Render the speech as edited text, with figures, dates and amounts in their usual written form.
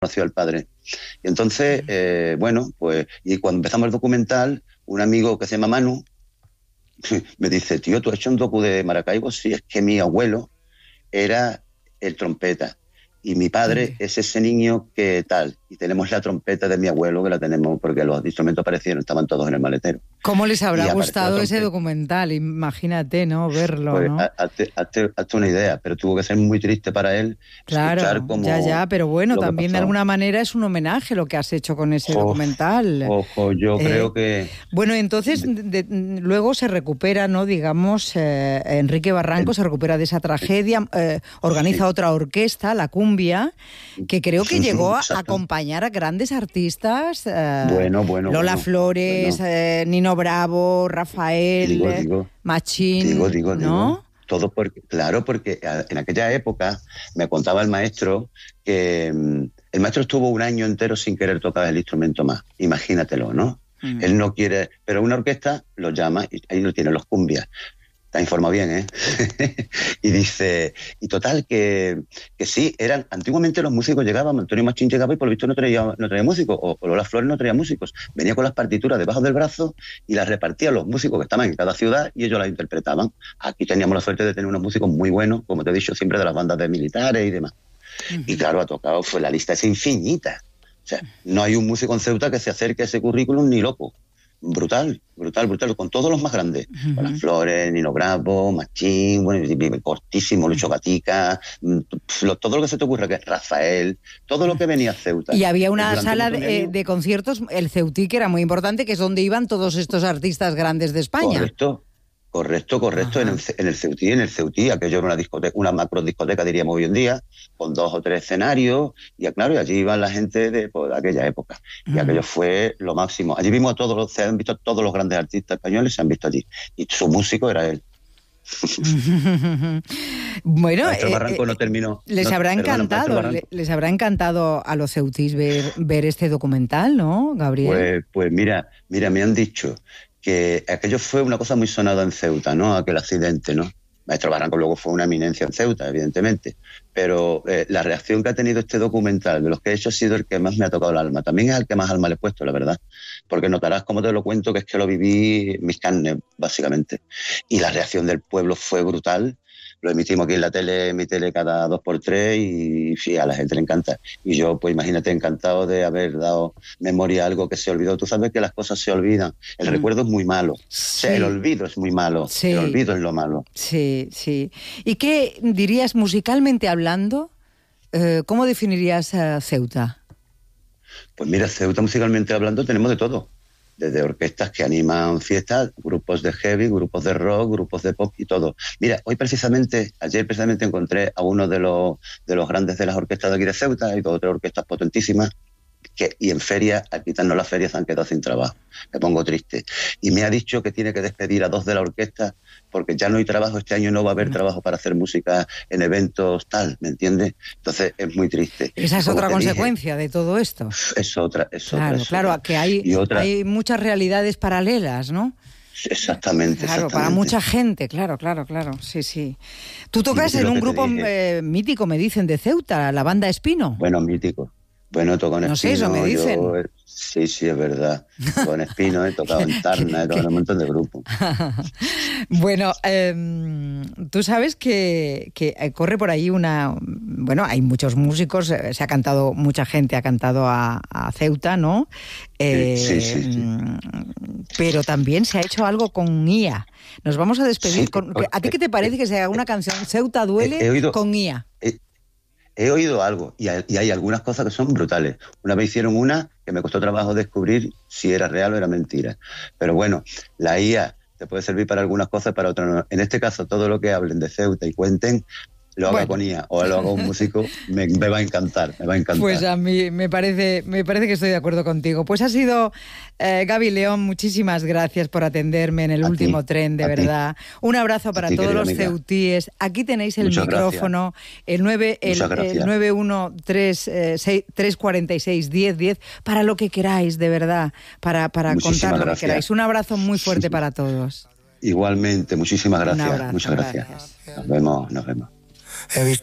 conoció al padre. Y entonces, bueno, pues, y cuando empezamos el documental, un amigo que se llama Manu me dice, tío, ¿tú has hecho un docu de Maracaibo? Sí, es que mi abuelo era el trompeta y mi padre es ese niño que tal, y tenemos la trompeta de mi abuelo, que la tenemos porque los instrumentos aparecieron, estaban todos en el maletero. ¿Cómo les habrá gustado ese documental? Imagínate, ¿no? Verlo, pues, ¿no? Hazte una idea, pero tuvo que ser muy triste para él escuchar como... Ya, pero bueno, también de alguna manera es un homenaje lo que has hecho con ese documental. Yo creo que... Bueno, entonces luego se recupera, ¿no? Digamos, Enrique Barranco se recupera de esa tragedia, organiza otra orquesta, la Cumbia, que creo que llegó a acompañar a grandes artistas, Lola Flores, Nino Bravo, Rafael, Machín, ¿no? Todo porque en aquella época me contaba el maestro que el maestro estuvo un año entero sin querer tocar el instrumento más, imagínatelo, ¿no? Él no quiere, pero una orquesta lo llama y ahí lo tiene, los Cumbias. Está informado bien, ¿eh? Y dice, y total, que sí, antiguamente los músicos llegaban, Antonio Machín llegaba y por lo visto no traía músicos, o Lola Flores no traía músicos, venía con las partituras debajo del brazo y las repartía a los músicos que estaban en cada ciudad y ellos las interpretaban. Aquí teníamos la suerte de tener unos músicos muy buenos, como te he dicho, siempre de las bandas de militares y demás. Y claro, ha tocado, la lista es infinita. O sea, no hay un músico en Ceuta que se acerque a ese currículum ni loco. Brutal, con todos los más grandes, con las Flores, Nino Bravo, Machín, bueno, cortísimo, Lucho Gatica, todo lo que se te ocurra, que es Rafael, todo lo que venía a Ceuta. Y había una sala de conciertos, el Ceutí, que era muy importante, que es donde iban todos estos artistas grandes de España. Correcto, en el Ceutí, aquello era una macro discoteca, diríamos hoy en día, con 2 o 3 escenarios, y claro, y allí iban la gente de aquella época, y aquello fue lo máximo. Allí vimos se han visto todos los grandes artistas españoles, se han visto allí, y su músico era él. Bueno, Barranco no terminó. Les habrá encantado a los ceutís ver este documental, ¿no, Gabriel? Pues mira, me han dicho que aquello fue una cosa muy sonada en Ceuta, ¿no? Aquel accidente, ¿no? Maestro Barranco luego fue una eminencia en Ceuta, evidentemente, pero la reacción que ha tenido este documental, de los que he hecho, ha sido el que más me ha tocado el alma. También es el que más alma le he puesto, la verdad, porque notarás cómo te lo cuento, que es que lo viví en mis carnes, básicamente. Y la reacción del pueblo fue brutal. Lo emitimos aquí en mi tele cada 2x3 y sí, a la gente le encanta. Y yo, pues imagínate, encantado de haber dado memoria a algo que se olvidó. Tú sabes que las cosas se olvidan. El recuerdo es muy malo. Sí. O sea, el olvido es muy malo. Sí. El olvido es lo malo. Sí. ¿Y qué dirías musicalmente hablando? ¿Cómo definirías Ceuta? Pues mira, Ceuta musicalmente hablando tenemos de todo. Desde orquestas que animan fiestas, grupos de heavy, grupos de rock, grupos de pop y todo. Mira, ayer precisamente encontré a uno de los grandes de las orquestas de aquí de Ceuta, hay 2 o 3 orquestas potentísimas, y en ferias, al quitarnos las ferias, se han quedado sin trabajo. Me pongo triste. Y me ha dicho que tiene que despedir a 2 de la orquesta porque ya no hay trabajo, este año no va a haber trabajo para hacer música en eventos tal, ¿me entiendes? Entonces es muy triste. Esa es otra consecuencia de todo esto. Es otra. Claro, que hay muchas realidades paralelas, ¿no? Exactamente. Para mucha gente, claro, sí. Tú tocas en un grupo mítico, me dicen, de Ceuta, la banda Espino. Bueno, mítico. Bueno, toco en Espino. No sé, eso me dicen. Sí, es verdad. Con Espino he tocado en Tarna, he tocado en un montón de grupos. Bueno, tú sabes que corre por ahí bueno, hay muchos músicos, se ha cantado, mucha gente ha cantado a Ceuta, ¿no? Sí. Pero también se ha hecho algo con IA. Nos vamos a despedir. ¿A ti qué te parece que se haga una canción Ceuta Duele con IA? He oído algo y hay algunas cosas que son brutales. Una vez hicieron una que me costó trabajo descubrir si era real o era mentira. Pero bueno, la IA te puede servir para algunas cosas, para otras no. En este caso, todo lo que hablen de Ceuta y cuenten, lo haga con IA o lo haga un músico, me va a encantar, Pues a mí me parece que estoy de acuerdo contigo. Pues ha sido Gaby León, muchísimas gracias por atenderme en el último tren, de verdad. Un abrazo para todos los ceutíes. Aquí tenéis el micrófono, el 913-346-1010, para lo que queráis, de verdad, para contar lo que queráis. Un abrazo muy fuerte para todos. Igualmente, muchísimas gracias. Muchas gracias. Nos vemos.